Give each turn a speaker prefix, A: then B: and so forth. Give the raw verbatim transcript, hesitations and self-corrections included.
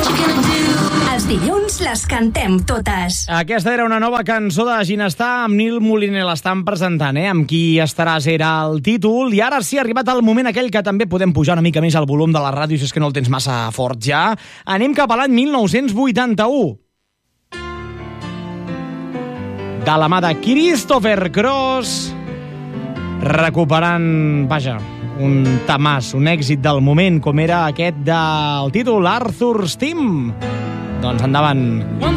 A: Els dilluns les cantem totes.
B: Aquesta era una nova cançó de Ginestar amb Nil Moliner. L'estan presentant, eh? Amb qui estaràs era el títol. I ara sí ha arribat el moment aquell que també podem pujar una mica més el volum de la ràdio si és que no el tens massa fort ja. Anem cap a l'any mil nou-cents vuitanta-u. De la mà de Christopher Cross, recuperant, vaja, un tamàs, un èxit del moment, com era aquest del títol Arthur's Theme. Doncs endavant.